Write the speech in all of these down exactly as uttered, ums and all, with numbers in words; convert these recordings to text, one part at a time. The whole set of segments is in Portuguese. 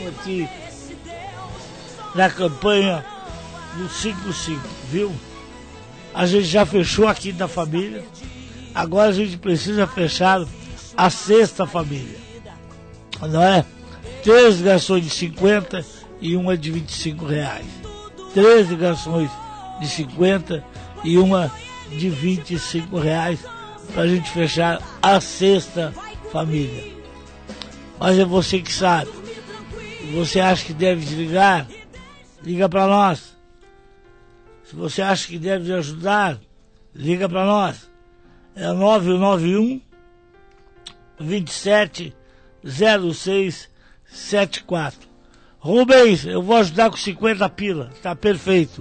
aqui na campanha do cinco cinco, viu? A gente já fechou aqui da família, agora a gente precisa fechar a sexta família, não é? Três ligações de cinquenta e uma de vinte e cinco reais. Três ligações de cinquenta e uma de vinte e cinco reais para a gente fechar a sexta família. Mas é você que sabe. Você acha que deve desligar? Liga para nós. Se você acha que deve ajudar, liga para nós. É nove nove um, vinte e sete, zero seis sete quatro. Rubens, eu vou ajudar com cinquenta pila. Tá perfeito.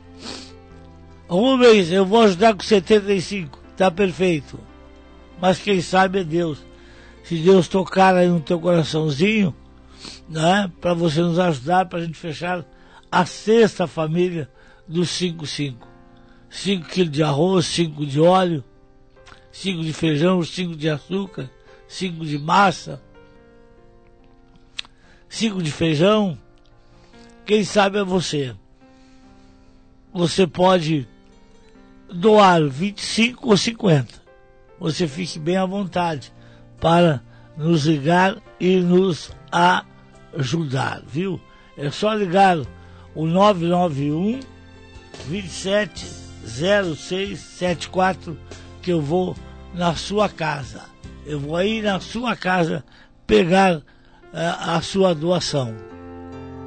Rubens, eu vou ajudar com setenta e cinco. Tá perfeito. Mas quem sabe é Deus. Se Deus tocar aí no teu coraçãozinho, né, para você nos ajudar, para a gente fechar a sexta família dos cinco cinco. cinco quilos de arroz, cinco de óleo, cinco de feijão, cinco de açúcar, cinco de massa, cinco de feijão. Quem sabe é você. Você pode doar vinte e cinco ou cinquenta. Você fique bem à vontade para nos ligar e nos ajudar, viu? É só ligar o nove nove um, vinte e sete, zero seis sete quatro que eu vou na sua casa. Eu vou aí na sua casa pegar uh, a sua doação.